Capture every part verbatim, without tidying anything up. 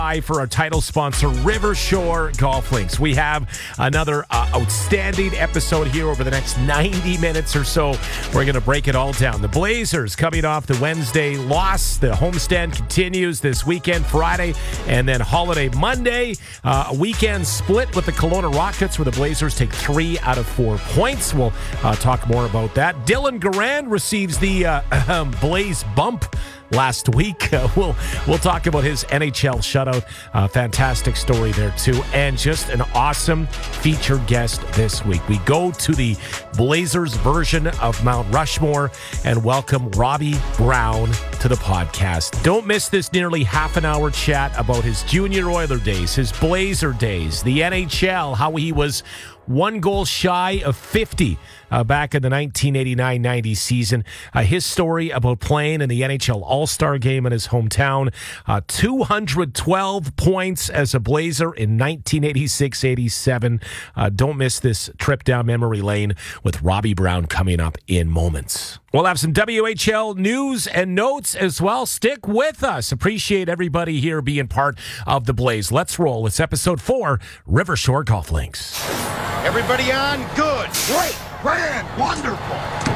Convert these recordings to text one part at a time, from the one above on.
For our title sponsor, River Shore Golf Links. We have another uh, outstanding episode here over the next ninety minutes or so. We're going to break it all down. The Blazers coming off the Wednesday loss. The homestand continues this weekend, Friday, and then holiday Monday. Uh, a weekend split with the Kelowna Rockets where the Blazers take three out of four points. We'll uh, talk more about that. Dylan Garand receives the uh, Blaze bump last week. Uh, we'll we'll talk about his N H L shutout. Uh, fantastic story there too, and just an awesome featured guest this week. We go to the Blazers version of Mount Rushmore and welcome Robbie Brown to the podcast. Don't miss this nearly half an hour chat about his junior Oiler days, his Blazer days, the N H L, how he was one goal shy of fifty uh, back in the nineteen eighty-nine ninety season. Uh, his story about playing in the N H L All-Star game in his hometown. Uh, two hundred twelve points as a Blazer in nineteen eighty-six eighty-seven. Uh, don't miss this trip down memory lane with Robbie Brown coming up in moments. We'll have some W H L news and notes as well. Stick with us. Appreciate everybody here being part of the Blaze. Let's roll. It's episode four, River Shore Golf Links. Everybody on? Good. Great. Grand. Wonderful.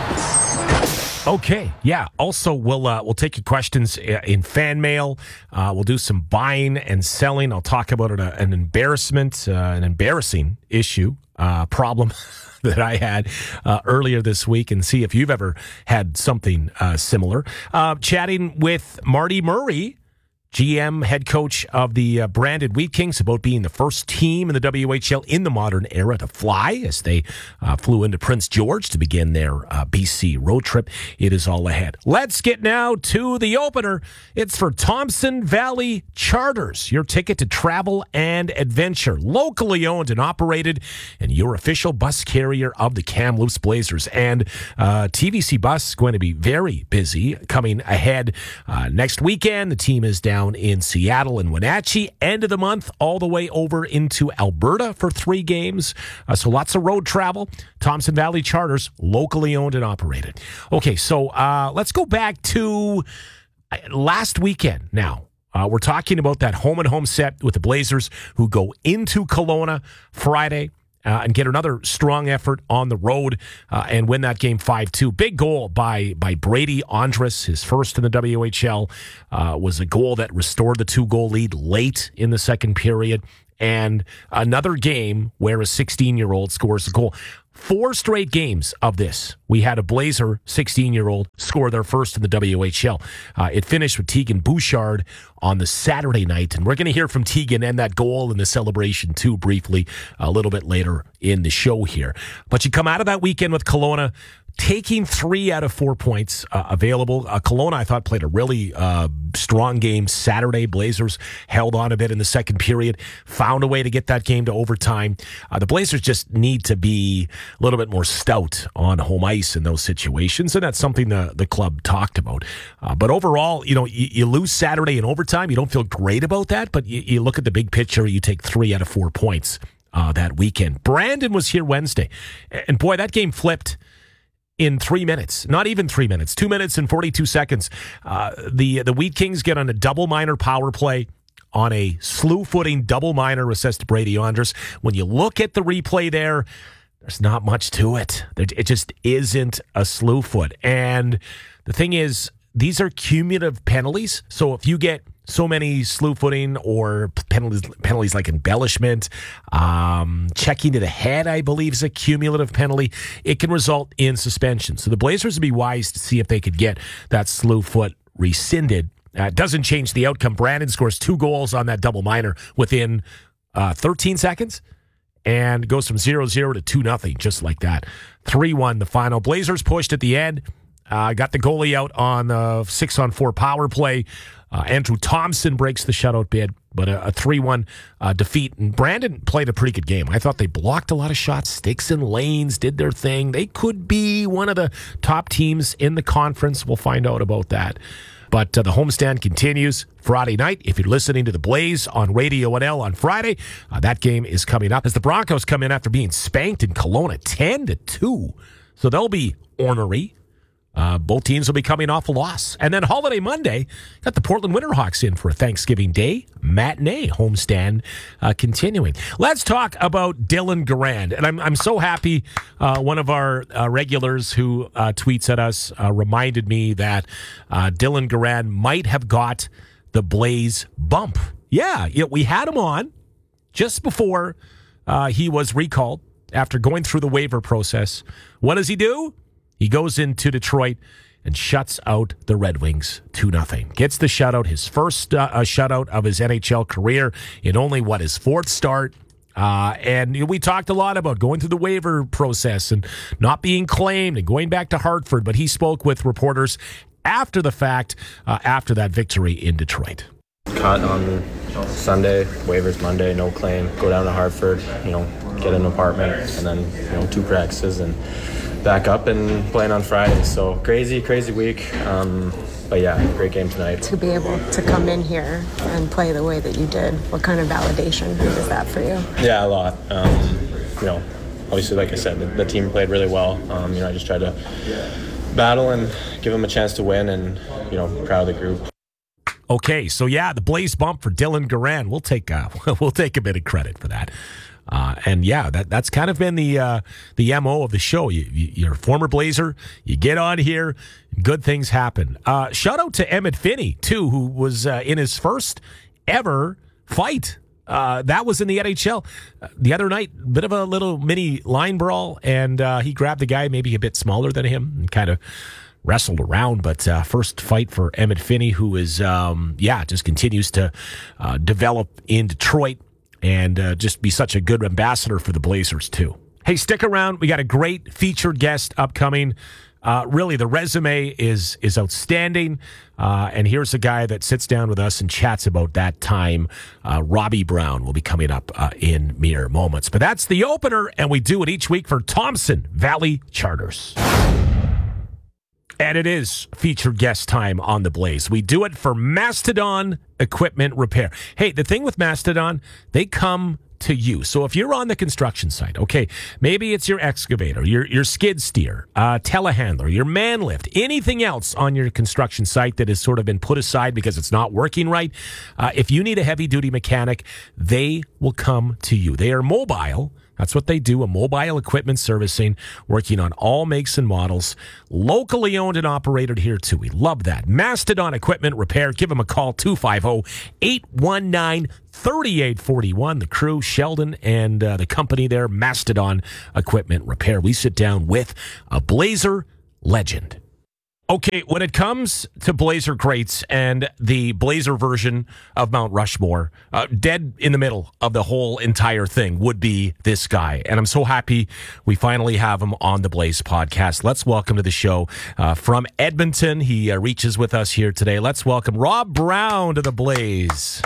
Okay, yeah. Also, we'll uh, we'll take your questions in fan mail. Uh, we'll do some buying and selling. I'll talk about it, uh, an embarrassment, uh, an embarrassing issue, uh, problem that I had uh, earlier this week, and see if you've ever had something uh, similar. Uh, chatting with Marty Murray, G M, head coach of the uh, Brandon Wheat Kings, about being the first team in the W H L in the modern era to fly as they uh, flew into Prince George to begin their uh, B C road trip. It is all ahead. Let's get now to the opener. It's for Thompson Valley Charters, your ticket to travel and adventure. Locally owned and operated, and your official bus carrier of the Kamloops Blazers. And uh, T V C Bus is going to be very busy coming ahead uh, next weekend. The team is down in Seattle and Wenatchee, end of the month, all the way over into Alberta for three games. Uh, so lots of road travel. Thompson Valley Charters, locally owned and operated. Okay, so uh, let's go back to last weekend now. Uh, we're talking about that home-and-home set with the Blazers who go into Kelowna Friday. Uh, and get another strong effort on the road uh, and win that game five two. Big goal by by Brady Andrus, his first in the W H L, uh, was a goal that restored the two-goal lead late in the second period. And another game where a sixteen-year-old scores a goal. Four straight games of this. We had a Blazer sixteen-year-old score their first in the W H L. Uh, it finished with Tegan Bouchard on the Saturday night, and we're going to hear from Tegan and that goal and the celebration too briefly a little bit later in the show here. But you come out of that weekend with Kelowna taking three out of four points uh, available. Uh, Kelowna, I thought, played a really uh, strong game Saturday. Blazers held on a bit in the second period, found a way to get that game to overtime. Uh, the Blazers just need to be a little bit more stout on home ice in those situations, and that's something the, the club talked about. Uh, but overall, you know, you, you lose Saturday in overtime. You don't feel great about that, but you, you look at the big picture, you take three out of four points uh, that weekend. Brandon was here Wednesday, and boy, that game flipped in three minutes, not even three minutes, two minutes and forty-two seconds. Uh, the the Wheat Kings get on a double minor power play on a slew-footing double minor assist to Brady Andrus. When you look at the replay there, there's not much to it. It just isn't a slew foot. And the thing is, these are cumulative penalties. So if you get so many slew footing or penalties, penalties like embellishment, um, checking to the head, I believe, is a cumulative penalty. It can result in suspension. So the Blazers would be wise to see if they could get that slew foot rescinded. Uh, it doesn't change the outcome. Brandon scores two goals on that double minor within uh, thirteen seconds and goes from zero zero to two nothing, just like that. three one the final. Blazers pushed at the end. Uh, got the goalie out on the six on four power play. Uh, Andrew Thompson breaks the shutout bid, but a, a three one uh, defeat. And Brandon played a pretty good game. I thought they blocked a lot of shots. Sticks and Lanes did their thing. They could be one of the top teams in the conference. We'll find out about that. But uh, the homestand continues Friday night. If you're listening to the Blaze on Radio N L on Friday, uh, that game is coming up as the Broncos come in after being spanked in Kelowna ten to two. So they'll be ornery. Uh, both teams will be coming off a loss. And then Holiday Monday, got the Portland Winterhawks in for a Thanksgiving Day matinee homestand uh, continuing. Let's talk about Dylan Garand. And I'm I'm so happy uh, one of our uh, regulars who uh, tweets at us uh, reminded me that uh, Dylan Garand might have got the Blaze bump. Yeah, you know, we had him on just before uh, he was recalled after going through the waiver process. What does he do? He goes into Detroit and shuts out the Red Wings two nothing. Gets the shutout, his first uh, uh, shutout of his N H L career in only, what, his fourth start. Uh, and you know, we talked a lot about going through the waiver process and not being claimed and going back to Hartford. But he spoke with reporters after the fact, uh, after that victory in Detroit. Cut on Sunday, waivers Monday, no claim. Go down to Hartford, you know, get an apartment, and then, you know, two practices and back up and playing on Friday. So crazy, crazy week. Um, but yeah, great game tonight. To be able to come in here and play the way that you did, what kind of validation is that for you? Yeah, a lot. Um, you know, obviously, like I said, the, the team played really well. Um, you know, I just tried to battle and give them a chance to win, and, you know, proud of the group. Okay, so yeah, the Blaze bump for Dylan Garand. We'll take uh, we'll take a bit of credit for that. Uh, and yeah, that that's kind of been the uh, the M O of the show. You, you, you're a former Blazer. You get on here, good things happen. Uh, shout out to Emmett Finney too, who was uh, in his first ever fight. Uh, that was in the N H L uh, the other night. Bit of a little mini line brawl, and uh, he grabbed a guy maybe a bit smaller than him and kind of wrestled around. But uh, first fight for Emmett Finney, who is um, yeah just continues to uh, develop in Detroit. And uh, just be such a good ambassador for the Blazers, too. Hey, stick around. We got a great featured guest upcoming. Uh, really, the resume is is outstanding. Uh, and here's a guy that sits down with us and chats about that time. Uh, Robbie Brown will be coming up uh, in mere moments. But that's the opener, and we do it each week for Thompson Valley Charters. And it is featured guest time on The Blaze. We do it for Mastodon Equipment Repair. Hey, the thing with Mastodon, they come to you. So if you're on the construction site, okay, maybe it's your excavator, your your skid steer, uh, telehandler, your man lift, anything else on your construction site that has sort of been put aside because it's not working right. Uh, if you need a heavy-duty mechanic, they will come to you. They are mobile. That's what they do, a mobile equipment servicing, working on all makes and models, locally owned and operated here too. We love that. Mastodon Equipment Repair. Give them a call, two five zero, eight one nine, three eight four one. The crew, Sheldon, and uh, the company there, Mastodon Equipment Repair. We sit down with a Blazer legend. Okay, when it comes to Blazer greats and the Blazer version of Mount Rushmore, uh, dead in the middle of the whole entire thing would be this guy. And I'm so happy we finally have him on the Blaze podcast. Let's welcome to the show uh, from Edmonton. He uh, reaches with us here today. Let's welcome Rob Brown to the Blaze.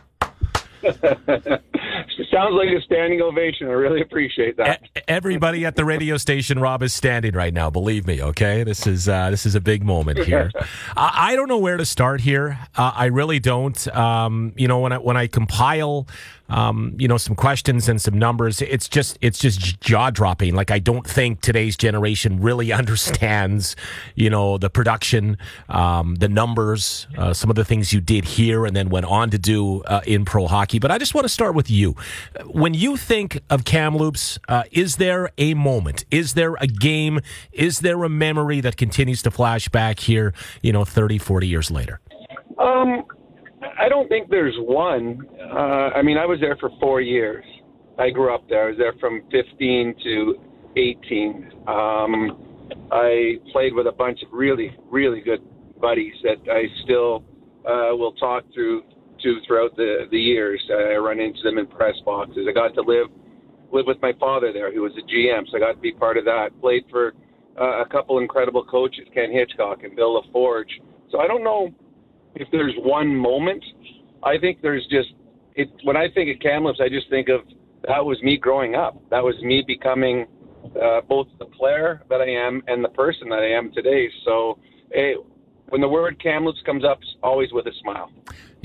Sounds like a standing ovation. I really appreciate that. E- everybody at the radio station, Rob, is standing right now. Believe me, okay? This is uh, this is a big moment here. I, I don't know where to start here. Uh, I really don't. Um, you know, when I when I compile, um, you know, some questions and some numbers, it's just it's just jaw dropping. Like, I don't think today's generation really understands, you know, the production, um, the numbers, uh, some of the things you did here and then went on to do uh, in pro hockey. But I just want to start with you. When you think of Kamloops, uh, is there a moment? Is there a game? Is there a memory that continues to flash back here, you know, thirty, forty years later? Um, I don't think there's one. Uh, I mean, I was there for four years. I grew up there. I was there from fifteen to eighteen. Um, I played with a bunch of really, really good buddies that I still uh, will talk through to throughout the, the years. I run into them in press boxes. I got to live live with my father there, who was a G M, so I got to be part of that. Played for uh, a couple incredible coaches, Ken Hitchcock and Bill LaForge. So I don't know if there's one moment. I think there's just, it, when I think of Kamloops, I just think of that was me growing up. That was me becoming uh, both the player that I am and the person that I am today. So hey, when the word Kamloops comes up, it's always with a smile.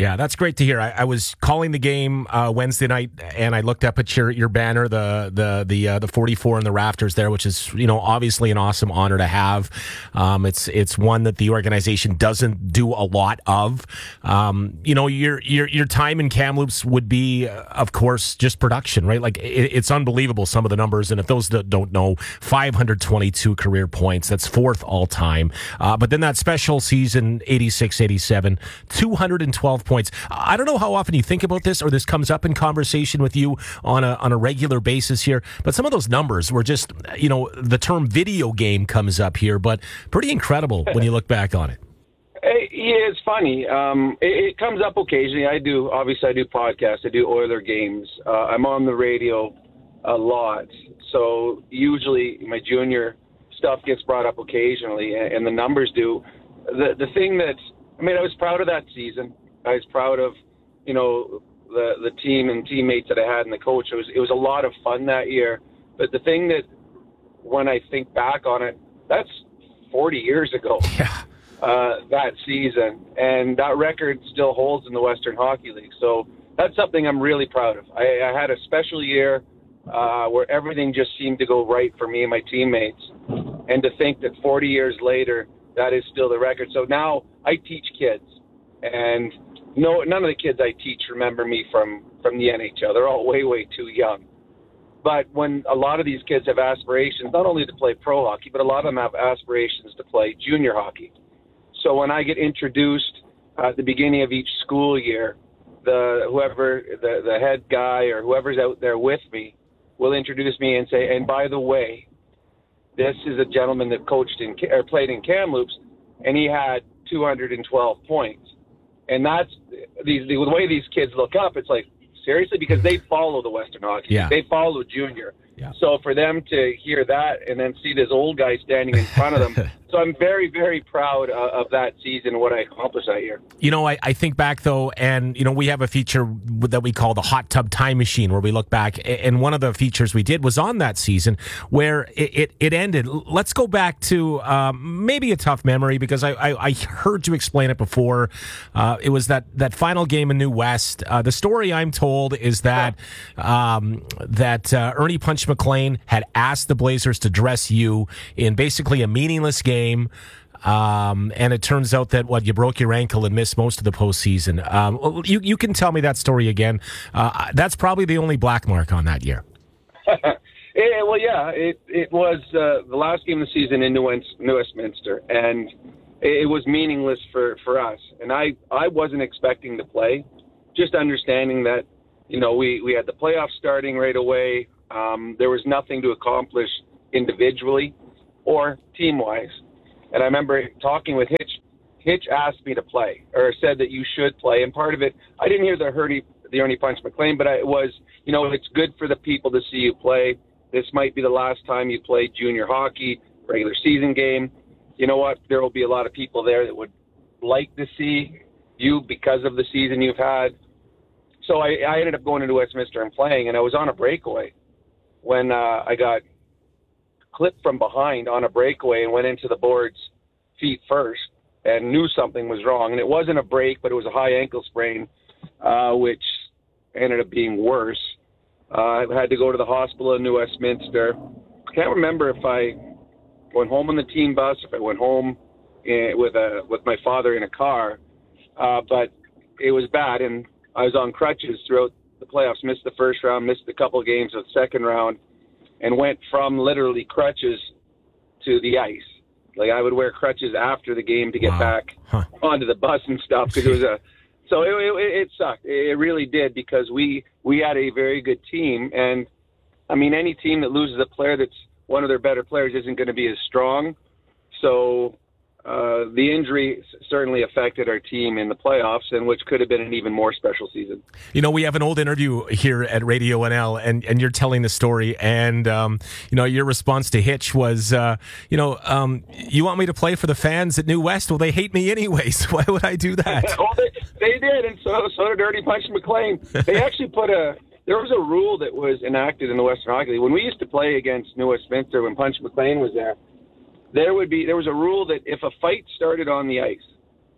Yeah, that's great to hear. I, I was calling the game uh, Wednesday night, and I looked up at your, your banner, the the the uh, the forty-four in the rafters there, which is, you know, obviously an awesome honor to have. Um, it's it's one that the organization doesn't do a lot of. Um, you know, your your your time in Kamloops would be, uh, of course, just production, right? Like it, it's unbelievable, some of the numbers, and if those that don't know, five hundred twenty-two career points, that's fourth all time. Uh, but then that special season, eighty-six eighty-seven, two hundred twelve points. I don't know how often you think about this or this comes up in conversation with you on a on a regular basis here, but some of those numbers were just, you know, the term video game comes up here, but pretty incredible when you look back on it. Yeah, it's funny. Um, it, it comes up occasionally. I do, obviously, I do podcasts. I do Oiler games. Uh, I'm on the radio a lot. So usually my junior stuff gets brought up occasionally, and, and the numbers do. The the thing that, I mean, I was proud of that season. I was proud of, you know, the the team and teammates that I had and the coach. It was it was a lot of fun that year. But the thing that, when I think back on it, that's forty years ago. Yeah. Uh, that season, and that record still holds in the Western Hockey League. So that's something I'm really proud of. I, I had a special year uh, where everything just seemed to go right for me and my teammates. And to think that forty years later, that is still the record. So now I teach kids, and no, none of the kids I teach remember me from, from the N H L. They're all way, way too young. But when a lot of these kids have aspirations, not only to play pro hockey, but a lot of them have aspirations to play junior hockey. So when I get introduced uh, at the beginning of each school year, the whoever the, the head guy or whoever's out there with me will introduce me and say, and by the way, this is a gentleman that coached in or played in Kamloops, and he had two hundred twelve points. And that's these the way these kids look up. It's like, seriously, because they follow the Western Hockey. Yeah. They follow junior. Yeah. So for them to hear that and then see this old guy standing in front of them, so I'm very, very proud uh, of that season and what I accomplished that year. You know, I, I think back, though, and, you know, we have a feature that we call the Hot Tub Time Machine, where we look back, and one of the features we did was on that season where it, it, it ended. Let's go back to um, maybe a tough memory, because I, I, I heard you explain it before. Uh, it was that, that final game in New West. Uh, the story I'm told is that um, that uh, Ernie Punch McLean had asked the Blazers to dress you in basically a meaningless game. Um, and it turns out that, what, you broke your ankle and missed most of the postseason. Um, you, you can tell me that story again. Uh, that's probably the only black mark on that year. Yeah, well, yeah, it it was uh, the last game of the season in New, New Westminster, and it was meaningless for, for us. And I, I wasn't expecting to play, just understanding that, you know, we, we had the playoffs starting right away. Um, there was nothing to accomplish individually or team-wise. And I remember talking with Hitch. Hitch asked me to play, or said that you should play. And part of it, I didn't hear the Ernie, the Ernie Punch McLean, but I, it was, you know, it's good for the people to see you play. This might be the last time you play junior hockey, regular season game. You know what? There will be a lot of people there that would like to see you because of the season you've had. So I, I ended up going into Westminster and playing, and I was on a breakaway when uh, I got clipped from behind on a breakaway and went into the boards feet first and knew something was wrong. And it wasn't a break, but it was a high ankle sprain, uh, which ended up being worse. Uh, I had to go to the hospital in New Westminster. I can't remember if I went home on the team bus, if I went home in, with a with my father in a car, uh, but it was bad, and I was on crutches throughout the playoffs, missed the first round, missed a couple of games of the second round, and went from literally crutches to the ice. Like, I would wear crutches after the game to get wow. back huh. onto the bus and stuff, because it was a so it, it, it sucked. It really did, because we we had a very good team, and I mean, any team that loses a player that's one of their better players isn't going to be as strong. So uh, the injury certainly affected our team in the playoffs, and which could have been an even more special season. You know, we have an old interview here at Radio N L, and, and you're telling the story, and, um, you know, your response to Hitch was, uh, you know, um, you want me to play for the fans at New West? Well, they hate me anyway, so why would I do that? Well, they, they did, and so, so did Ernie Punch McLean. They actually put a... There was a rule that was enacted in the Western Hockey League. When we used to play against New Westminster, when Punch McLean was there, there would be there was a rule that if a fight started on the ice,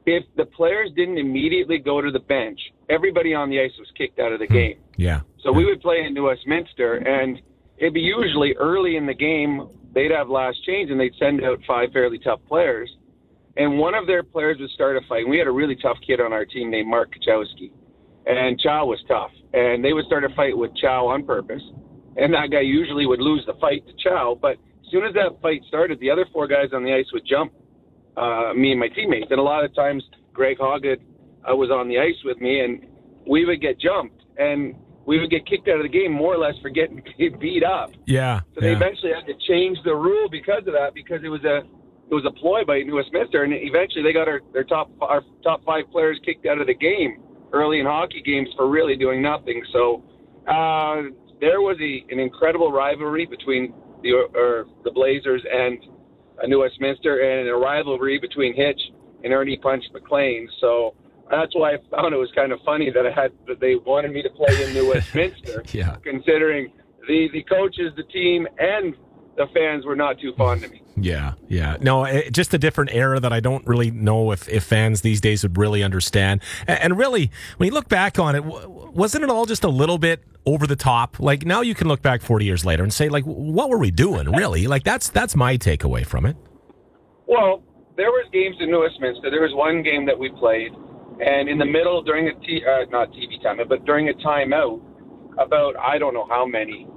if the players didn't immediately go to the bench, everybody on the ice was kicked out of the game. Yeah. So we would play in New Westminster, and it'd be usually early in the game, they'd have last change, and they'd send out five fairly tough players. And one of their players would start a fight. And we had a really tough kid on our team named Mark Kachowski. And Chow was tough. And they would start a fight with Chow on purpose. And that guy usually would lose the fight to Chow. But as soon as that fight started, the other four guys on the ice would jump uh, me and my teammates. And a lot of times, Greg Hoggett uh, was on the ice with me, and we would get jumped. And we would get kicked out of the game more or less for getting beat up. Yeah. So they yeah. eventually had to change the rule because of that, because it was a it was a ploy by New Westminster, and eventually they got our their top our top five players kicked out of the game early in hockey games for really doing nothing. So uh, there was a, an incredible rivalry between the or the Blazers and uh, New Westminster, and a rivalry between Hitch and Ernie Punch McLean. So that's why I found it was kind of funny that I had that they wanted me to play in New Westminster, yeah. considering the the coaches, the team, and the fans were not too fond of me. Yeah, yeah. No, it, just a different era that I don't really know if, if fans these days would really understand. And, and really, when you look back on it, w- wasn't it all just a little bit over the top? Like, now you can look back forty years later and say, like, what were we doing, really? Like, that's that's my takeaway from it. Well, there was games in New Westminster. There was one game that we played, and in the middle, during a t- uh, not T V time, but during a timeout, about, I don't know how many,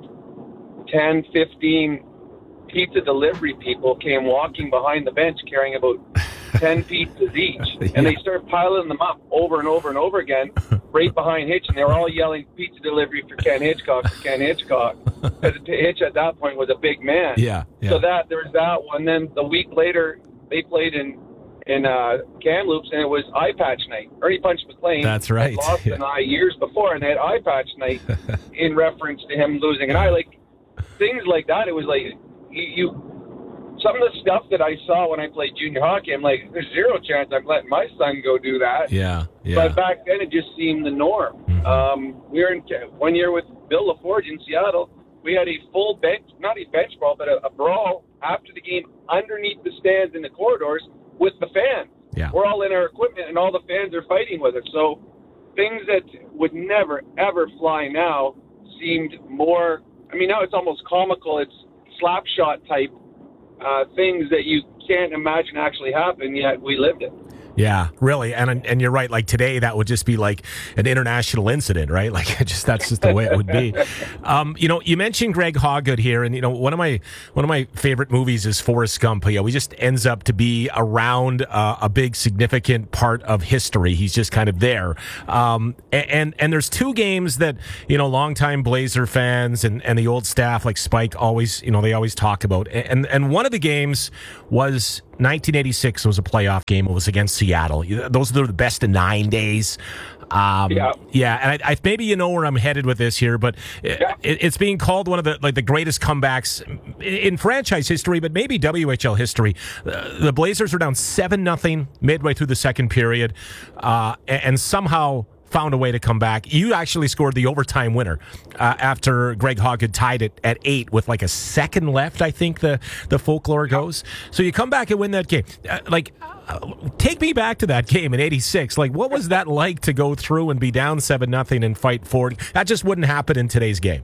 ten, fifteen pizza delivery people came walking behind the bench carrying about ten pizzas each. Yeah. And they started piling them up over and over and over again right behind Hitch. And they were all yelling pizza delivery for Ken Hitchcock, for Ken Hitchcock. Because Hitch at that point was a big man. Yeah, yeah. So that there was that one. Then the week later, they played in in uh, Kamloops, and it was eye patch night. Ernie Punch McLean That's right. had lost Yeah. an eye years before, and they had eye patch night in reference to him losing an eye. Like, things like that, it was like, you, you some of the stuff that I saw when I played junior hockey, I'm like, there's zero chance I'm letting my son go do that. Yeah, yeah. But back then, it just seemed the norm. Mm-hmm. Um, we were in one year with Bill LaForge in Seattle. We had a full bench, not a bench brawl, but a, a brawl after the game underneath the stands in the corridors with the fans. Yeah. We're all in our equipment, and all the fans are fighting with us. So things that would never, ever fly now seemed more, I mean, now it's almost comical. It's slap shot type uh, things that you can't imagine actually happen, yet we lived it. Yeah, really, and and you're right. Like today, that would just be like an international incident, right? Like, just that's just the way it would be. Um, you know, you mentioned Greg Hoggett here, and you know, one of my one of my favorite movies is Forrest Gump. You know, he just ends up to be around uh, a big, significant part of history. He's just kind of there. Um, and and there's two games that you know, longtime Blazer fans and and the old staff like Spike always, you know, they always talk about. And and one of the games was nineteen eighty-six was a playoff game. It was against Seattle. Those are the best of nine days. Um, yeah, yeah, and I, I, maybe you know where I'm headed with this here, but yeah. it, it's being called one of the like the greatest comebacks in franchise history, but maybe W H L history. Uh, the Blazers are down seven nothing midway through the second period, uh, and, and somehow found a way to come back. You actually scored the overtime winner uh, after Greg Hoggett tied it at eight with like a second left, I think the, the folklore goes. So you come back and win that game. Uh, like, uh, take me back to that game in eighty-six. Like, what was that like to go through and be down seven nothing and fight forward? That just wouldn't happen in today's game.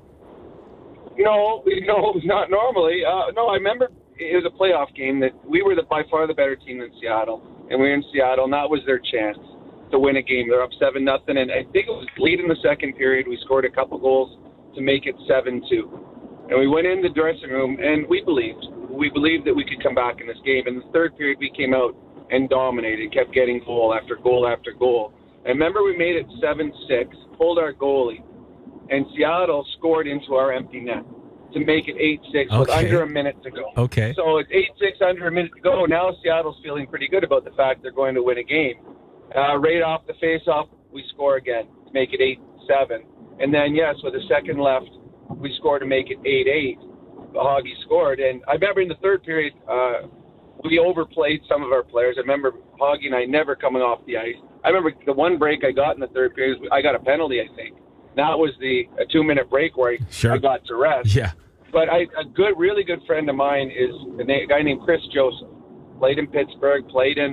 No, no, not normally. Uh, no, I remember it was a playoff game that we were the, by far the better team than Seattle, and we were in Seattle, and that was their chance to win a game. They're up seven nothing, and I think it was late in the second period. We scored a couple goals to make it seven two, and we went in the dressing room, and we believed we believed that we could come back in this game. In the third period, we came out and dominated, kept getting goal after goal after goal. I remember we made it seven six, pulled our goalie, and Seattle scored into our empty net to make it eight six okay. with under a minute to go. Okay. So it's eight six, under a minute to go. Now Seattle's feeling pretty good about the fact they're going to win a game. Uh, right off the face-off, we score again to make it eight seven. And then, yes, with a second left, we score to make it eight eight. Hoggy scored. And I remember in the third period, uh, we overplayed some of our players. I remember Hoggy and I never coming off the ice. I remember the one break I got in the third period, I got a penalty, I think. That was the a two-minute break where I, sure. I got to rest. Yeah. But I, a good, really good friend of mine is a guy named Chris Joseph. Played in Pittsburgh, played in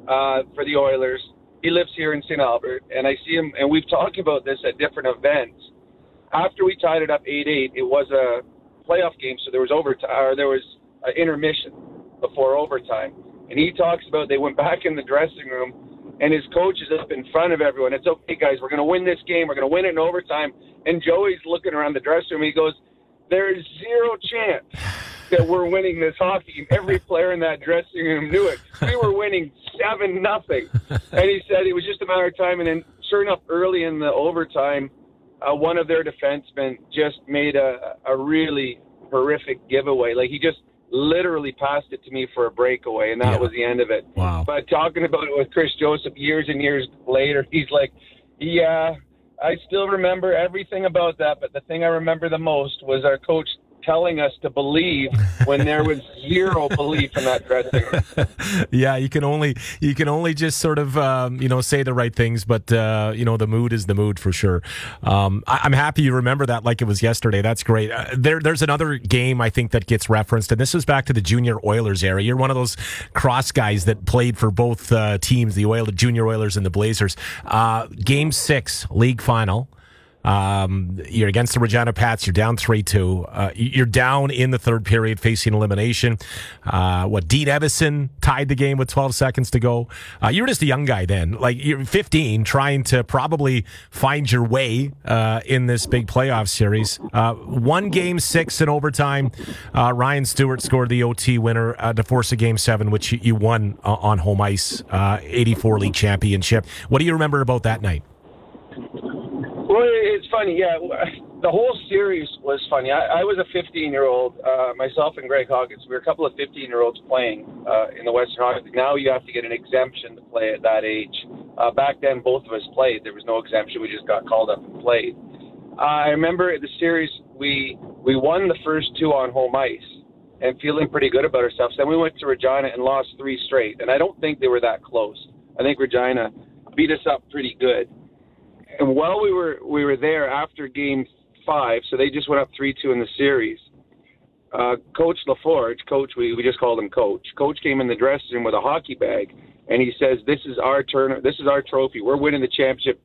uh, for the Oilers. He lives here in Saint Albert, and I see him, and we've talked about this at different events. After we tied it up eight eight, it was a playoff game, so there was overtime, or there was an intermission before overtime. And he talks about they went back in the dressing room, and his coach is up in front of everyone. It's okay, guys, we're going to win this game. We're going to win it in overtime. And Joey's looking around the dressing room. He goes, there's zero chance that we're winning this hockey game. Every player in that dressing room knew it. We were winning seven nothing. And he said it was just a matter of time. And then, sure enough, early in the overtime, uh, one of their defensemen just made a, a really horrific giveaway. Like, he just literally passed it to me for a breakaway, and that yeah. was the end of it. Wow. But talking about it with Chris Joseph years and years later, he's like, yeah, I still remember everything about that, but the thing I remember the most was our coach telling us to believe when there was zero belief in that dressing room. Yeah, you can only you can only just sort of um, you know say the right things, but uh, you know the mood is the mood for sure. Um, I, I'm happy you remember that like it was yesterday. That's great. Uh, there, there's another game I think that gets referenced, and this is back to the Junior Oilers era. You're one of those cross guys that played for both uh, teams, the Oil, the Junior Oilers and the Blazers. Uh, game six, league final. Um, you're against the Regina Pats. You're down three two. Uh, you're down in the third period facing elimination. Uh, what, Dean Evison tied the game with twelve seconds to go. Uh, you were just a young guy then. Like, you're fifteen, trying to probably find your way uh, in this big playoff series. Uh, one game six in overtime. Uh, Ryan Stewart scored the O T winner uh, to force a game seven, which you, you won uh, on home ice. Uh, eighty-four league championship. What do you remember about that night? Well, it's funny, yeah. The whole series was funny. I, I was a fifteen-year-old, uh, myself and Greg Hawkins. We were a couple of fifteen-year-olds playing uh, in the Western Hockey League. Now you have to get an exemption to play at that age. Uh, back then, both of us played. There was no exemption. We just got called up and played. Uh, I remember the series, we we won the first two on home ice and feeling pretty good about ourselves. Then we went to Regina and lost three straight. And I don't think they were that close. I think Regina beat us up pretty good. And while we were we were there after game five, so they just went up three two in the series, uh, Coach LaForge, Coach, we, we just called him Coach, Coach came in the dressing room with a hockey bag, and he says, this is our turn, this is our trophy, we're winning the championship.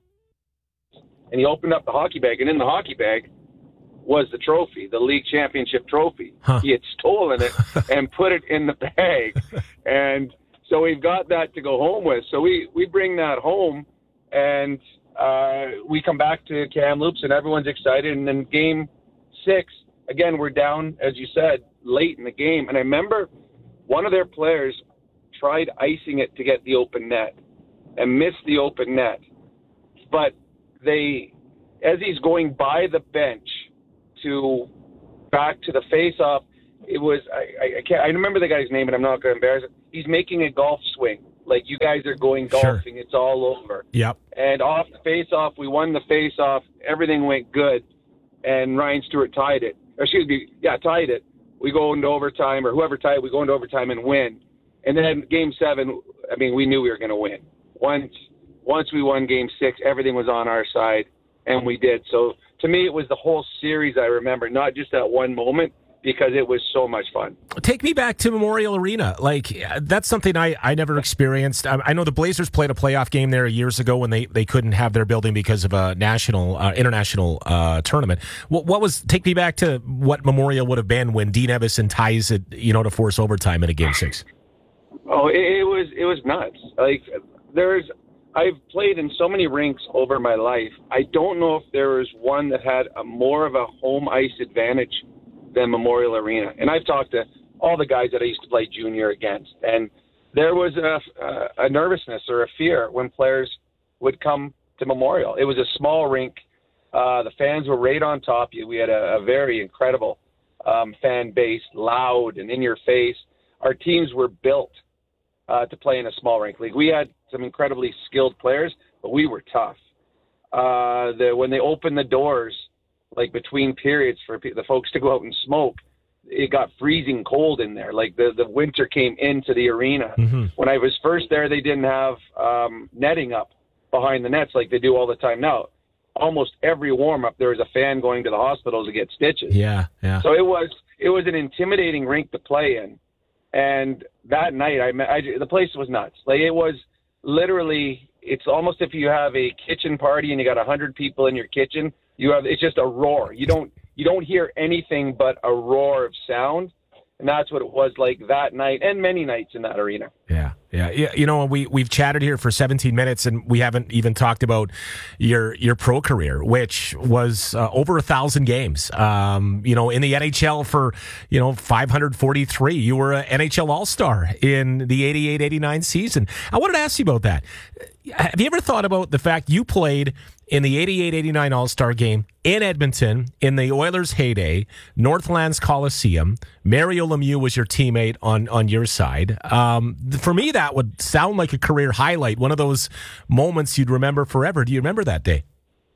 And he opened up the hockey bag, and in the hockey bag was the trophy, the league championship trophy. Huh. He had stolen it and put it in the bag. And so we've got that to go home with. So we, we bring that home, and Uh, we come back to Kamloops and everyone's excited. And then game six, again, we're down, as you said, late in the game. And I remember one of their players tried icing it to get the open net and missed the open net. But they, as he's going by the bench to back to the face-off, it was, I, I, I can't, I remember the guy's name and I'm not going to embarrass it. He's making a golf swing. Like, you guys are going golfing. Sure. It's all over. Yep. And off the face-off, we won the face-off. Everything went good. And Ryan Stewart tied it. Or excuse me, yeah, tied it. We go into overtime, or whoever tied it, we go into overtime and win. And then game seven, I mean, we knew we were going to win. Once, once we won game six, everything was on our side, and we did. So, to me, it was the whole series I remember, not just that one moment, because it was so much fun. Take me back to Memorial Arena. Like, that's something I, I never experienced. I, I know the Blazers played a playoff game there years ago when they, they couldn't have their building because of a national, uh, international uh, tournament. What, what was, take me back to what Memorial would have been when Dean Evison ties it, you know, to force overtime in a game six. Oh, it, it was, it was nuts. Like, there's, I've played in so many rinks over my life. I don't know if there was one that had a more of a home ice advantage than Memorial Arena. And I've talked to all the guys that I used to play junior against, and there was a, a, a nervousness or a fear when players would come to Memorial. It was a small rink. Uh, the fans were right on top of you. We had a, a very incredible um, fan base, loud and in your face. Our teams were built uh, to play in a small rink league. We had some incredibly skilled players, but we were tough. Uh, the, when they opened the doors, like between periods for the folks to go out and smoke, it got freezing cold in there. Like the, the winter came into the arena. Mm-hmm. When I was first there, they didn't have um, netting up behind the nets like they do all the time now. Almost every warm up, there was a fan going to the hospital to get stitches. Yeah, yeah. So it was it was an intimidating rink to play in. And that night, I, I the place was nuts. Like it was literally, it's almost if you have a kitchen party and you got a hundred people in your kitchen. You have it's just a roar. You don't you don't hear anything but a roar of sound, and that's what it was like that night and many nights in that arena. Yeah, yeah, yeah. You know, we we've chatted here for seventeen minutes, and we haven't even talked about your your pro career, which was uh, over a thousand games. Um, you know, in the N H L for you know five hundred forty-three. You were an N H L All-Star in the eighty-eight eighty-nine season. I wanted to ask you about that. Have you ever thought about the fact you played in the eighty-eight eighty-nine All-Star game in Edmonton in the Oilers' heyday, Northlands Coliseum? Mario Lemieux was your teammate on, on your side. Um, for me, that would sound like a career highlight, one of those moments you'd remember forever. Do you remember that day?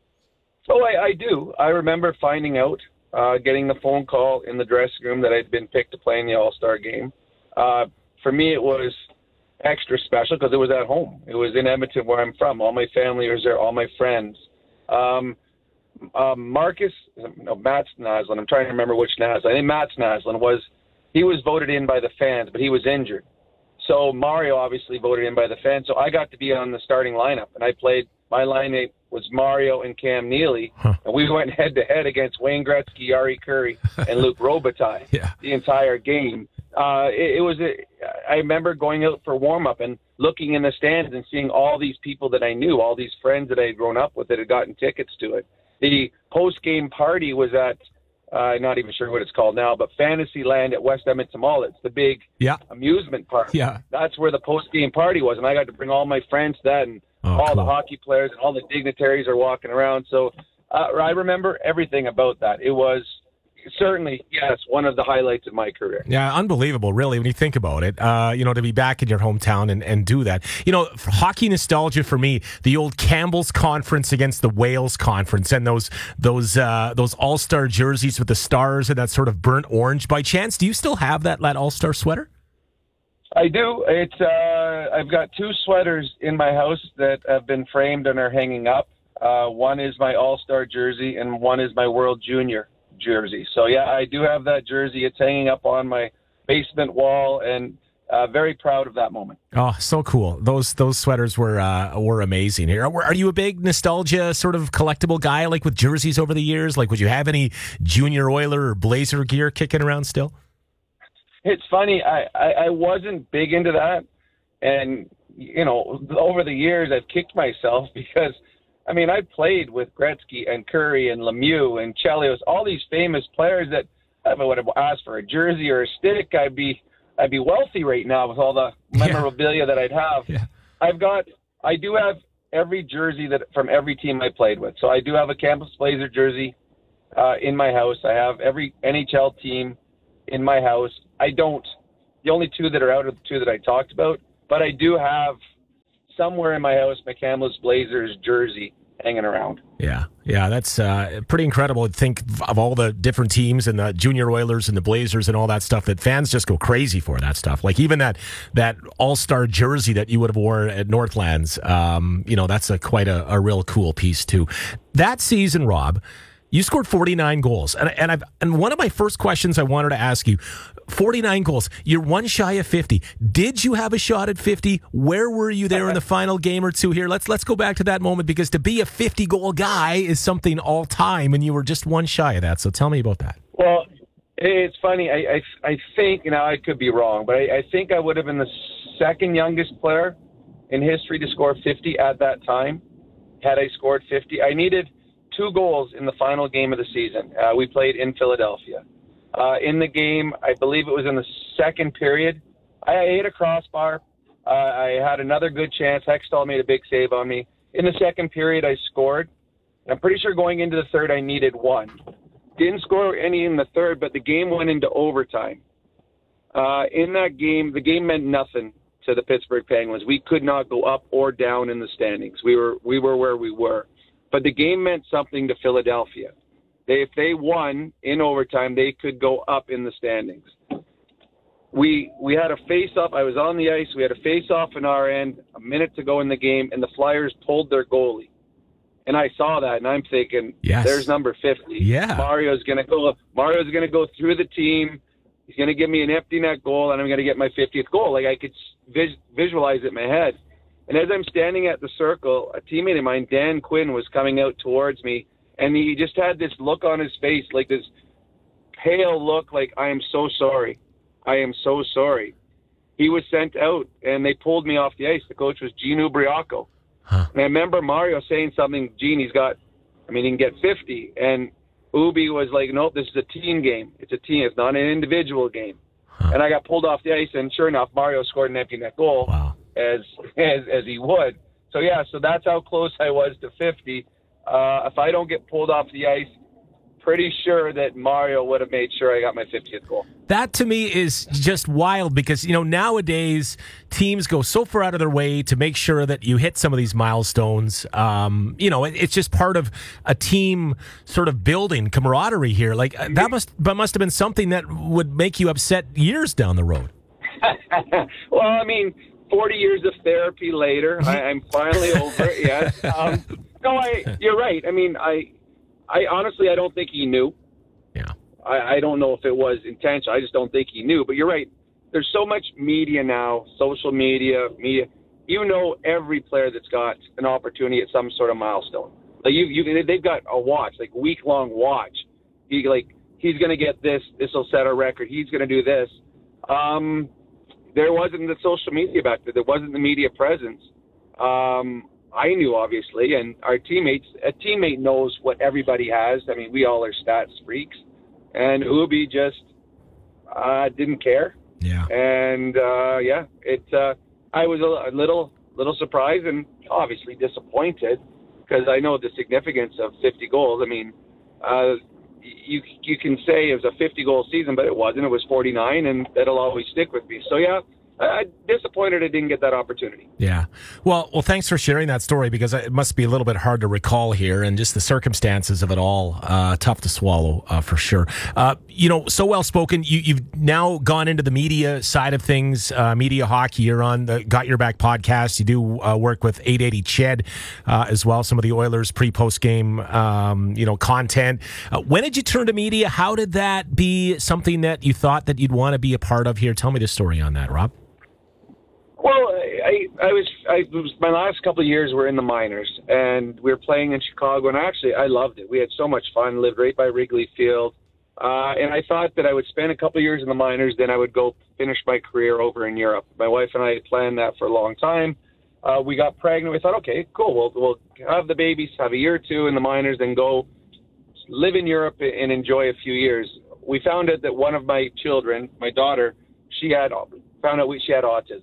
Oh, I, I do. I remember finding out, uh, getting the phone call in the dressing room that I'd been picked to play in the All-Star game. Uh, for me, it was extra special because it was at home. It was in Edmonton, where I'm from. All my family was there, all my friends. Um, um, Marcus, no, Mats Naslund. I'm trying to remember which Naslund. I think Mats Naslund was, he was voted in by the fans, but he was injured. So Mario obviously voted in by the fans. So I got to be on the starting lineup, and I played, my lineup was Mario and Cam Neely, huh. and we went head to head against Wayne Gretzky, Yari Curry, and Luc Robitaille yeah. the entire game. Uh, it, it was, a, I remember going out for warm-up and looking in the stands and seeing all these people that I knew, all these friends that I had grown up with that had gotten tickets to it. The post-game party was at, uh, I'm not even sure what it's called now, but Fantasyland at West Edmonton Mall. It's the big yeah. amusement park. Yeah. That's where the post-game party was, and I got to bring all my friends to that, and oh, all cool. the hockey players and all the dignitaries are walking around. So uh, I remember everything about that. It was certainly, yes, one of the highlights of my career. Yeah, unbelievable, really, when you think about it. Uh, you know, to be back in your hometown and, and do that. You know, for hockey nostalgia for me, the old Campbell's Conference against the Wales Conference and those those uh, those All-Star jerseys with the stars and that sort of burnt orange. By chance, do you still have that, that All-Star sweater? I do. It's uh, I've got two sweaters in my house that have been framed and are hanging up. Uh, one is my All-Star jersey and one is my World Junior jersey. So yeah, I do have that jersey. It's hanging up on my basement wall, and uh, very proud of that moment. Oh, so cool. Those those sweaters were uh, were amazing. Here, are you a big nostalgia sort of collectible guy, like with jerseys over the years? Like, would you have any Junior Oiler or Blazer gear kicking around still? It's funny. I, I, I wasn't big into that, and you know, over the years I've kicked myself because, I mean, I played with Gretzky and Curry and Lemieux and Chelios, all these famous players that if I would have asked for a jersey or a stick, I'd be I'd be wealthy right now with all the memorabilia yeah. that I'd have. Yeah. I've got, I do have every jersey that from every team I played with. So I do have a Campus Blazer jersey uh, in my house. I have every N H L team in my house. I don't, the only two that are out are the two that I talked about, but I do have somewhere in my house my Kamloops Blazers jersey hanging around. Yeah, yeah, that's uh, pretty incredible to think of all the different teams and the Junior Oilers and the Blazers and all that stuff that fans just go crazy for that stuff. Like even that that All-Star jersey that you would have worn at Northlands, um, you know, that's a quite a, a real cool piece too. That season, Rob, you scored forty-nine goals. And and I've and one of my first questions I wanted to ask you, forty-nine goals. You're one shy of fifty. Did you have a shot at fifty? Where were you there in the final game or two here? Let's let's go back to that moment, because to be a fifty-goal guy is something all time, and you were just one shy of that. So tell me about that. Well, it's funny. I I, I think, now I could be wrong, but I, I think I would have been the second youngest player in history to score fifty at that time, had I scored fifty. I needed two goals in the final game of the season. Uh, we played in Philadelphia. Uh, in the game, I believe it was in the second period, I hit a crossbar. Uh, I had another good chance. Hextall made a big save on me. In the second period, I scored. I'm pretty sure going into the third, I needed one. Didn't score any in the third, but the game went into overtime. Uh, in that game, the game meant nothing to the Pittsburgh Penguins. We could not go up or down in the standings. We were we were where we were. But the game meant something to Philadelphia. They, if they won in overtime, they could go up in the standings. We we had a face-off. I was on the ice. We had a face-off in our end, a minute to go in the game, and the Flyers pulled their goalie. And I saw that, and I'm thinking, yes. There's number fifty. Yeah. Mario's going to go. Mario's going to go through the team. He's going to give me an empty net goal, and I'm going to get my fiftieth goal. Like I could vis- visualize it in my head. And as I'm standing at the circle, a teammate of mine, Dan Quinn, was coming out towards me, and he just had this look on his face, like this pale look, like, I am so sorry. I am so sorry. He was sent out, and they pulled me off the ice. The coach was Gene Ubriaco. Huh. And I remember Mario saying something, Gene, he's got, I mean, he can get fifty. And Ubi was like, nope, this is a team game. It's a team. It's not an individual game. Huh. And I got pulled off the ice, and sure enough, Mario scored an empty net goal, wow. as, as as he would. So, yeah, so that's how close I was to fifty. Uh, if I don't get pulled off the ice, pretty sure that Mario would have made sure I got my fiftieth goal. That to me is just wild because, you know, nowadays teams go so far out of their way to make sure that you hit some of these milestones. Um, you know, it, it's just part of a team sort of building camaraderie here. Like that must, that must have been something that would make you upset years down the road. Well, I mean, forty years of therapy later, I, I'm finally over it. Yes. Um, no, I, you're right. I mean, I, I honestly, I don't think he knew. Yeah. I, I don't know if it was intentional. I just don't think he knew. But you're right. There's so much media now, social media, media. You know every player that's got an opportunity at some sort of milestone. Like you, you they've got a watch, like week long watch. He like he's going to get this. This will set a record. He's going to do this. Um, there wasn't the social media back then. There wasn't the media presence. Um, I knew, obviously, and our teammates, a teammate knows what everybody has. I mean, we all are stats freaks. And Ubi just uh, didn't care. Yeah. And, uh, yeah, it. Uh, I was a, a little little surprised and obviously disappointed because I know the significance of fifty goals. I mean, uh, you you can say it was a fifty-goal season, but it wasn't. It was forty-nine, and that'll always stick with me. So, yeah. I'm disappointed I didn't get that opportunity. Yeah. Well, well, thanks for sharing that story because it must be a little bit hard to recall here and just the circumstances of it all, uh, tough to swallow uh, for sure. Uh, you know, so well spoken. You, you've now gone into the media side of things, uh, media hockey. You're on the Got Your Back podcast. You do uh, work with eight eighty C H E D uh, as well, some of the Oilers pre-post game, um, you know, content. Uh, when did you turn to media? How did that be something that you thought that you'd want to be a part of here? Tell me the story on that, Rob. Well, I, I was, I was, my last couple of years were in the minors, and we were playing in Chicago, and actually I loved it. We had so much fun, lived right by Wrigley Field, uh, and I thought that I would spend a couple of years in the minors, then I would go finish my career over in Europe. My wife and I had planned that for a long time. Uh, we got pregnant. We thought, okay, cool, we'll, we'll have the babies, have a year or two in the minors, then go live in Europe and enjoy a few years. We found out that one of my children, my daughter, she had found out she had autism.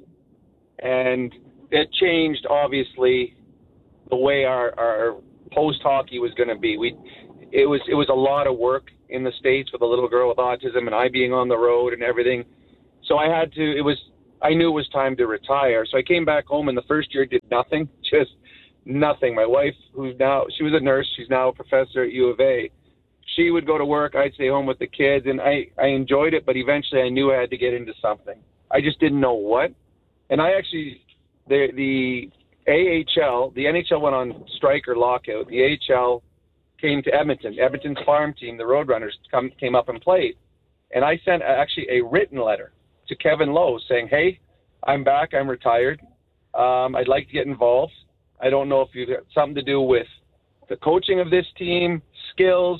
And it changed, obviously, the way our, our post-hockey was going to be. We, it was it was a lot of work in the States with a little girl with autism and I being on the road and everything. So I had to, it was, I knew it was time to retire. So I came back home and the first year did nothing, just nothing. My wife, who's now, she was a nurse, she's now a professor at U of A. She would go to work, I'd stay home with the kids, and I, I enjoyed it, but eventually I knew I had to get into something. I just didn't know what. And I actually, the the A H L, the N H L went on strike or lockout. The A H L came to Edmonton. Edmonton's farm team, the Roadrunners, come, came up and played. And I sent actually a written letter to Kevin Lowe saying, hey, I'm back, I'm retired. Um, I'd like to get involved. I don't know if you've got something to do with the coaching of this team, skills,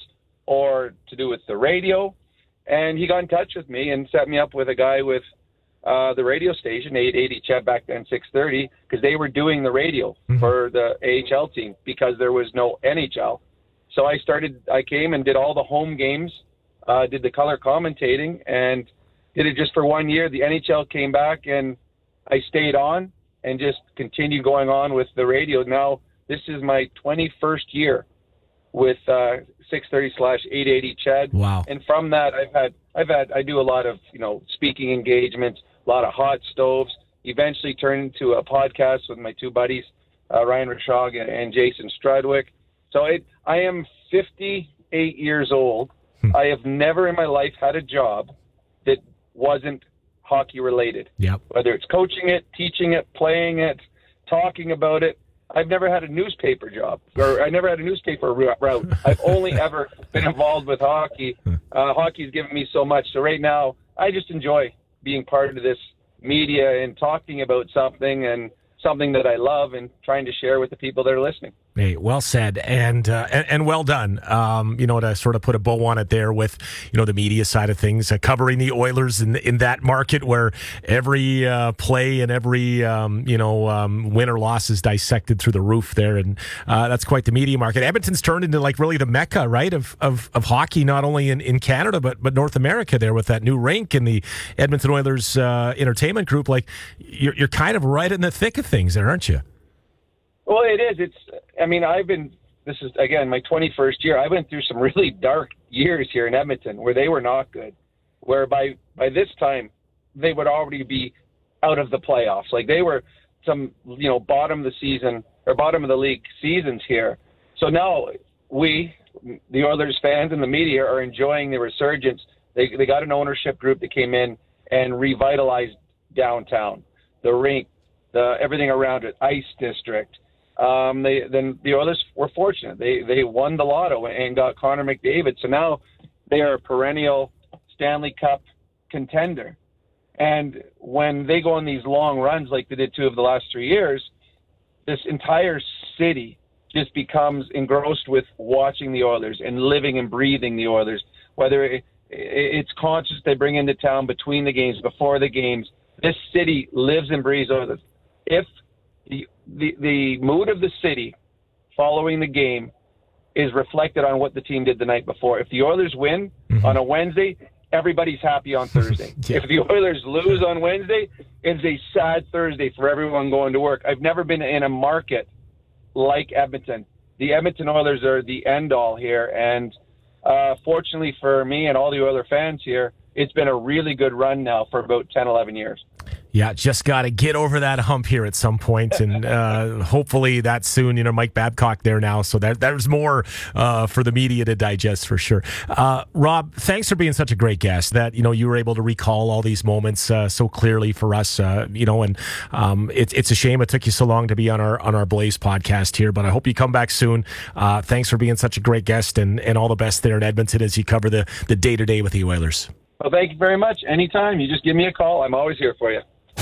or to do with the radio. And he got in touch with me and set me up with a guy with Uh, the radio station, eight eighty C H E D back then, six thirty, because they were doing the radio mm-hmm. for the A H L team because there was no N H L. So I started, I came and did all the home games, uh, did the color commentating, and did it just for one year. The N H L came back, and I stayed on and just continued going on with the radio. Now, this is my twenty-first year with uh, six thirty slash eight eighty C H E D. Wow. And from that, I've had, I've had, I do a lot of, you know, speaking engagements, a lot of hot stoves, eventually turned into a podcast with my two buddies, uh, Ryan Rashog and, and Jason Strudwick. So it, I am fifty-eight years old. I have never in my life had a job that wasn't hockey related. Yep. Whether it's coaching it, teaching it, playing it, talking about it. I've never had a newspaper job, or I never had a newspaper route. I've only ever been involved with hockey. Uh, hockey's given me so much. So right now, I just enjoy being part of this media and talking about something and something that I love and trying to share with the people that are listening. Hey, well said, and, uh, and and well done. Um, you know, to sort of put a bow on it there with, you know, the media side of things, uh, covering the Oilers in in that market where every uh, play and every um, you know um, win or loss is dissected through the roof there, and uh, that's quite the media market. Edmonton's turned into like really the mecca, right, of of, of hockey, not only in, in Canada but but North America there with that new rink and the Edmonton Oilers uh, entertainment group. Like you're you're kind of right in the thick of things there, aren't you? Well, it is. It's. I mean, I've been. This is again my twenty-first year. I went through some really dark years here in Edmonton where they were not good. Where by by this time they would already be out of the playoffs. Like they were some you know bottom of the season or bottom of the league seasons here. So now we, the Oilers fans and the media, are enjoying the resurgence. They they got an ownership group that came in and revitalized downtown, the rink, the everything around it, Ice District. Um, they then the Oilers were fortunate. They they won the lotto and got Connor McDavid. So now they are a perennial Stanley Cup contender. And when they go on these long runs like they did two of the last three years, this entire city just becomes engrossed with watching the Oilers and living and breathing the Oilers. Whether it, it's conscious they bring into town between the games, before the games, this city lives and breathes Oilers. If the The, the mood of the city following the game is reflected on what the team did the night before. If the Oilers win mm-hmm. on a Wednesday, everybody's happy on Thursday. yeah. If the Oilers lose on Wednesday, it's a sad Thursday for everyone going to work. I've never been in a market like Edmonton. The Edmonton Oilers are the end-all here, and uh, fortunately for me and all the Oiler fans here, it's been a really good run now for about ten, eleven years. Yeah, just got to get over that hump here at some point, and uh, hopefully that soon. You know, Mike Babcock there now, so that there's more uh, for the media to digest for sure. Uh, Rob, thanks for being such a great guest. That you know you were able to recall all these moments uh, so clearly for us. Uh, you know, and um, it's it's a shame it took you so long to be on our on our Blaze podcast here, but I hope you come back soon. Uh, thanks for being such a great guest, and, and all the best there in Edmonton as you cover the the day to day with the Oilers. Well, thank you very much. Anytime, you just give me a call. I'm always here for you.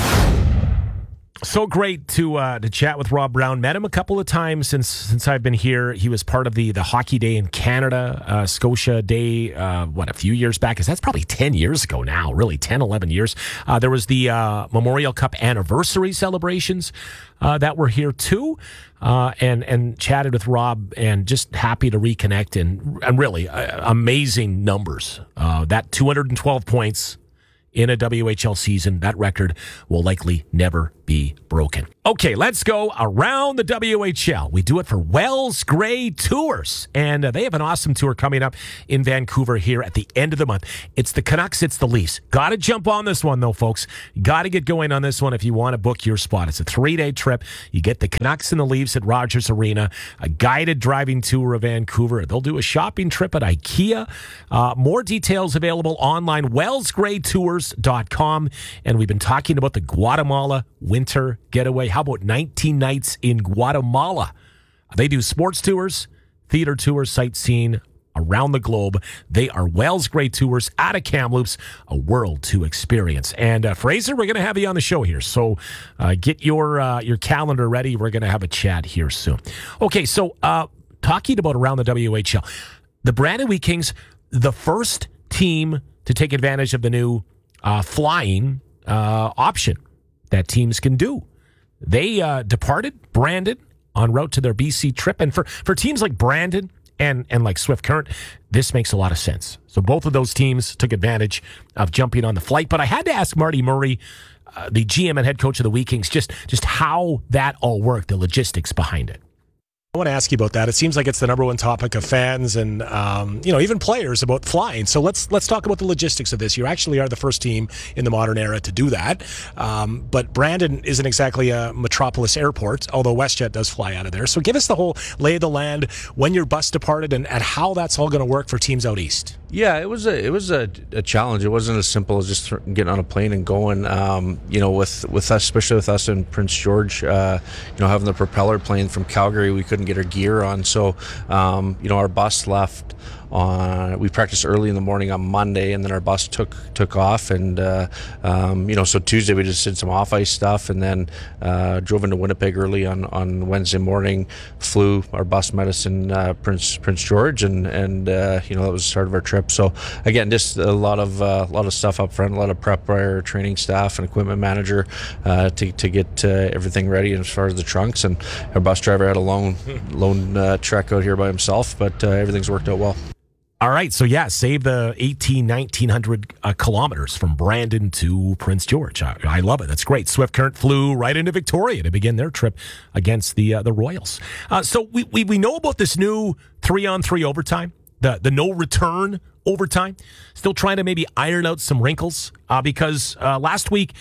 So great to uh, to chat with Rob Brown. Met him a couple of times since since I've been here. He was part of the the Hockey Day in Canada, uh, Scotia Day, uh, what, a few years back? Because that's probably ten years ago now, really, ten, eleven years. Uh, there was the uh, Memorial Cup anniversary celebrations uh, that were here too, uh, and, and chatted with Rob, and just happy to reconnect, and, and really uh, amazing numbers. Uh, that two hundred twelve points in a W H L season, that record will likely never be broken. Okay, let's go around the W H L. We do it for Wells Gray Tours, and uh, they have an awesome tour coming up in Vancouver here at the end of the month. It's the Canucks, it's the Leafs. Got to jump on this one, though, folks. Got to get going on this one if you want to book your spot. It's a three-day trip. You get the Canucks and the Leafs at Rogers Arena, a guided driving tour of Vancouver. They'll do a shopping trip at IKEA. Uh, more details available online, wells gray tours dot com. And we've been talking about the Guatemala winter getaway. How about nineteen nights in Guatemala? They do sports tours, theater tours, sightseeing around the globe. They are Wells Gray Tours out of Kamloops, a world to experience. And uh, Fraser, we're going to have you on the show here, so uh, get your uh, your calendar ready. We're going to have a chat here soon. Okay, so uh, talking about around the W H L, the Brandon Wheat Kings, the first team to take advantage of the new uh, flying uh, option that teams can do. They uh, departed Brandon en route to their B C trip. And for, for teams like Brandon and, and like Swift Current, this makes a lot of sense. So both of those teams took advantage of jumping on the flight. But I had to ask Marty Murray, uh, the G M and head coach of the Wheat Kings, just, just how that all worked, the logistics behind it. I want to ask you about that. It seems like it's the number one topic of fans and um, you know, even players about flying. So let's let's talk about the logistics of this. You actually are the first team in the modern era to do that. Um, but Brandon isn't exactly a metropolis airport, although WestJet does fly out of there. So give us the whole lay of the land, when your bus departed, and, and how that's all going to work for teams out east. Yeah, it was a it was a, a challenge. It wasn't as simple as just getting on a plane and going. Um, you know, with with us, especially with us in Prince George, uh, you know, having the propeller plane from Calgary, we couldn't get our gear on. So, um, you know, our bus left on we practiced early in the morning on Monday, and then our bus took took off, and uh, um, you know, so Tuesday we just did some off ice stuff, and then uh, drove into Winnipeg early on, on Wednesday morning. Flew our bus met us in uh, Prince Prince George, and and uh, you know, that was the start of our trip. So again, just a lot of uh, a lot of stuff up front, a lot of prep by our training staff and equipment manager uh, to to get uh, everything ready as far as the trunks. And our bus driver had a long lone uh, trek out here by himself, but uh, everything's worked out well. All right, so yeah, save the eighteen, nineteen hundred uh, kilometers from Brandon to Prince George. I, I love it. That's great. Swift Current flew right into Victoria to begin their trip against the uh, the Royals. Uh, so we, we we know about this new three-on-three overtime, the the no return overtime. Still trying to maybe iron out some wrinkles uh, because uh, last week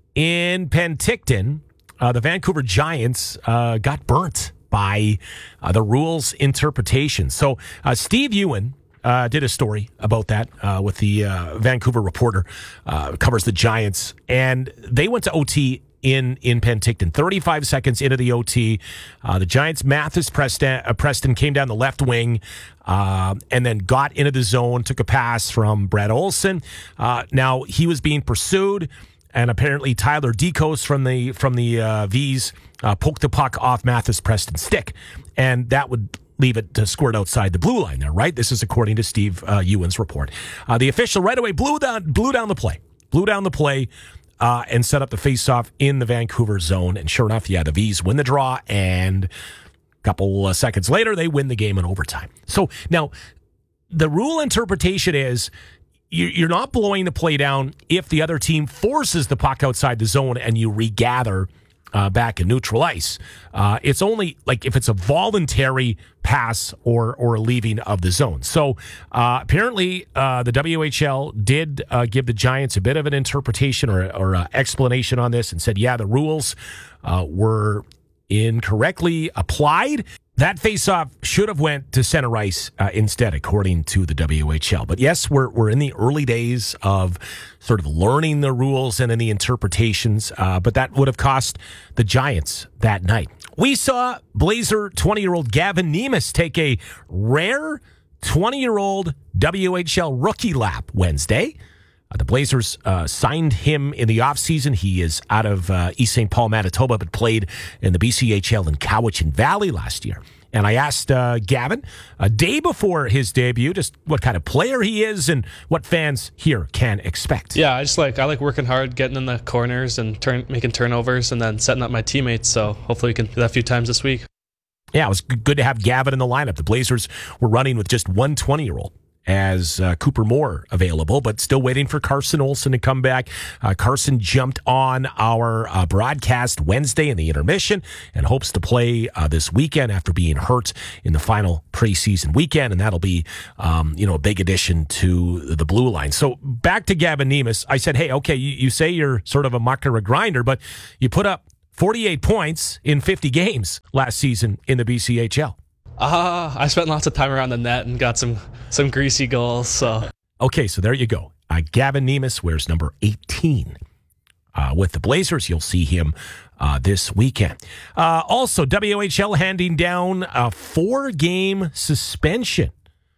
in Penticton, uh, the Vancouver Giants uh, got burnt by uh, the rules interpretation. So uh, Steve Ewan Uh, did a story about that uh, with the uh, Vancouver Reporter, uh, covers the Giants, and they went to O T in in Penticton. thirty-five seconds into the O T, uh, the Giants' Mathis Preston, uh, Preston came down the left wing uh, and then got into the zone, took a pass from Brett Olson. Uh, now, he was being pursued, and apparently Tyler Decos from the, from the uh, V's uh, poked the puck off Mathis Preston's stick, and that would leave it to squirt outside the blue line there, right? This is according to Steve uh, Ewan's report. Uh, the official right away blew down, blew down the play, blew down the play, uh, and set up the face-off in the Vancouver zone. And sure enough, yeah, the V's win the draw, and a couple uh, seconds later, they win the game in overtime. So now, the rule interpretation is you're not blowing the play down if the other team forces the puck outside the zone and you regather Uh, back in neutral ice. Uh, it's only like if it's a voluntary pass or or a leaving of the zone. So uh, apparently uh, the W H L did uh, give the Giants a bit of an interpretation or, or uh, explanation on this and said, yeah, the rules uh, were incorrectly applied. That faceoff should have went to center ice uh, instead, according to the W H L. But yes, we're we're in the early days of sort of learning the rules and then the interpretations, uh, but that would have cost the Giants that night. We saw Blazer twenty-year-old Gavin Nemes take a rare twenty-year-old W H L rookie lap Wednesday. Uh, the Blazers uh, signed him in the offseason. He is out of uh, East Saint Paul, Manitoba, but played in the B C H L in Cowichan Valley last year. And I asked uh, Gavin a day before his debut just what kind of player he is and what fans here can expect. Yeah, I just like I like working hard, getting in the corners and turn making turnovers, and then setting up my teammates. So hopefully we can do that a few times this week. Yeah, it was good to have Gavin in the lineup. The Blazers were running with just one twenty-year-old. As uh, Cooper Moore available, but still waiting for Carson Olson to come back. Uh, Carson jumped on our uh, broadcast Wednesday in the intermission and hopes to play uh, this weekend after being hurt in the final preseason weekend, and that'll be um, you know a big addition to the blue line. So back to Gavin Nemes. I said, hey, okay, you, you say you're sort of a mucker, a grinder, but you put up forty-eight points in fifty games last season in the B C H L. Uh, I spent lots of time around the net and got some some greasy goals. So okay, so there you go. Uh, Gavin Nemes wears number eighteen uh, with the Blazers. You'll see him uh, this weekend. Uh, also, W H L handing down a four-game suspension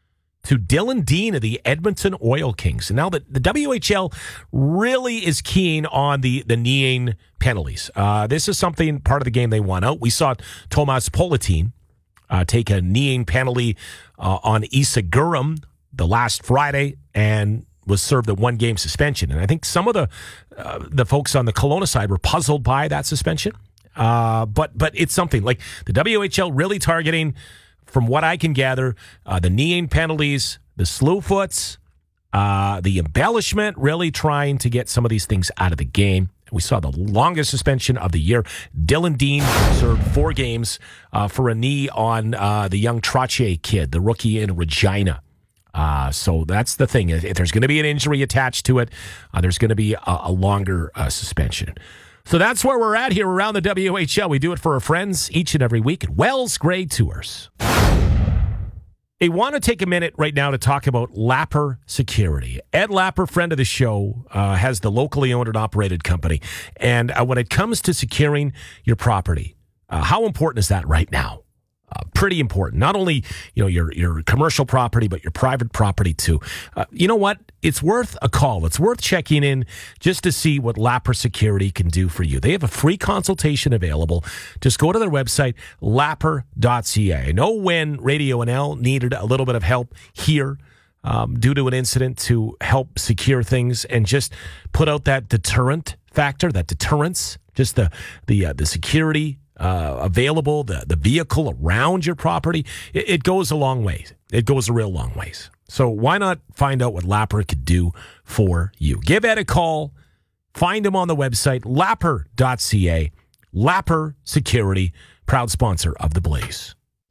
to Dylan Dean of the Edmonton Oil Kings. And now the, the W H L really is keen on the, the kneeing penalties. Uh, this is something, part of the game they want out. We saw Tomas Politin Uh, take a kneeing penalty uh, on Issa Gurum the last Friday and was served a one-game suspension. And I think some of the uh, the folks on the Kelowna side were puzzled by that suspension. Uh, but but it's something like the W H L really targeting, from what I can gather, uh, the kneeing penalties, the slew foots, uh, the embellishment, really trying to get some of these things out of the game. We saw the longest suspension of the year. Dylan Dean served four games uh, for a knee on uh, the young Trottier kid, the rookie in Regina. Uh, so that's the thing. If there's going to be an injury attached to it, uh, there's going to be a, a longer uh, suspension. So that's where we're at here around the W H L. We do it for our friends each and every week at Wells Gray Tours. I want to take a minute right now to talk about Lapper Security. Ed Lapper, friend of the show, uh, has the locally owned and operated company. And uh, when it comes to securing your property, uh, how important is that right now? Uh, pretty important. Not only, you know, your your commercial property, but your private property too. Uh, you know what? It's worth a call. It's worth checking in just to see what Lapper Security can do for you. They have a free consultation available. Just go to their website, lapper dot c a. I know when Radio N L needed a little bit of help here um, due to an incident to help secure things and just put out that deterrent factor, that deterrence, just the the uh, the security Uh, available, the, the vehicle around your property, it, it goes a long ways. It goes a real long ways. So why not find out what Lapper could do for you? Give Ed a call. Find him on the website, lapper dot c a. Lapper Security, proud sponsor of the Blaze.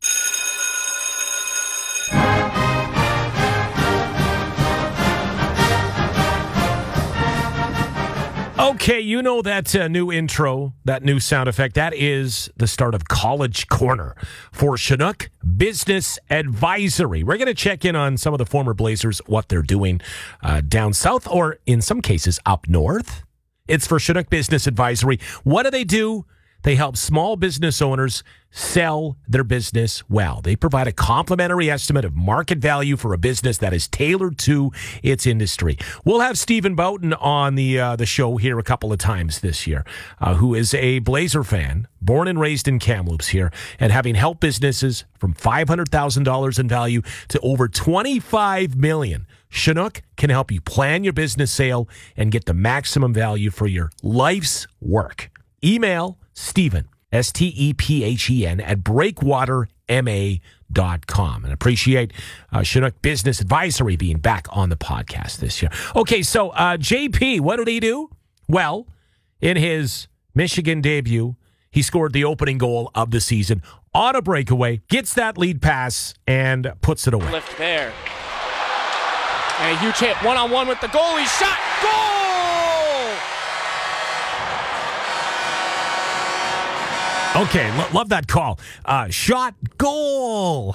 Okay, you know that uh, new intro, that new sound effect, that is the start of College Corner for Chinook Business Advisory. We're going to check in on some of the former Blazers, what they're doing uh, down south, or in some cases up north. It's for Chinook Business Advisory. What do they do? They help small business owners sell their business well. They provide a complimentary estimate of market value for a business that is tailored to its industry. We'll have Stephen Boughton on the uh, the show here a couple of times this year, uh, who is a Blazer fan, born and raised in Kamloops here, and having helped businesses from five hundred thousand dollars in value to over twenty-five million dollars. Chinook can help you plan your business sale and get the maximum value for your life's work. Email Stephen, S T E P H E N, at breakwater m a dot com. And appreciate uh, Chinook Business Advisory being back on the podcast this year. Okay, so uh, J P, what did he do? Well, in his Michigan debut, he scored the opening goal of the season on a breakaway, gets that lead pass, and puts it away. Lift there. And a huge hit, one-on-one with the goalie. Shot, goal! Okay, lo- love that call. Uh, shot, goal.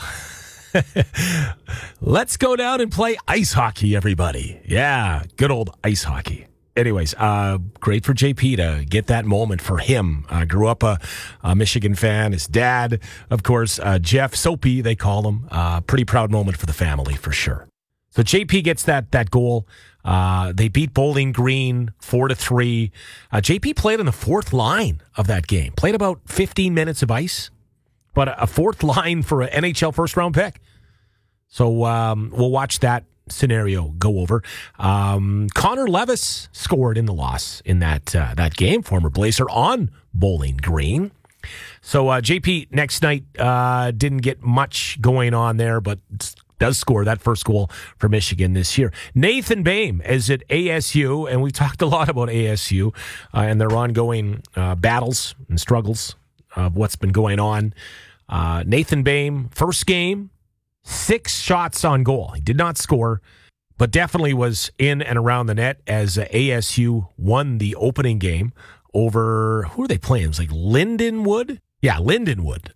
Let's go down and play ice hockey, everybody. Yeah, good old ice hockey. Anyways, uh, great for J P to get that moment for him. Uh, grew up a, a Michigan fan. His dad, of course, uh, Jeff Soapy, they call him. Uh, pretty proud moment for the family, for sure. So J P gets that that goal. Uh, they beat Bowling Green four to three. Uh, J P played on the fourth line of that game. Played about fifteen minutes of ice, but a, a fourth line for an N H L first round pick. So um, we'll watch that scenario go over. Um, Connor Levis scored in the loss in that uh, that game. Former Blazer on Bowling Green. So uh, J P next night uh, didn't get much going on there, but does score that first goal for Michigan this year. Nathan Bame is at A S U, and we've talked a lot about A S U uh, and their ongoing uh, battles and struggles of what's been going on. Uh, Nathan Bame, first game, six shots on goal. He did not score, but definitely was in and around the net as uh, A S U won the opening game over, who are they playing? It was like Lindenwood? Yeah, Lindenwood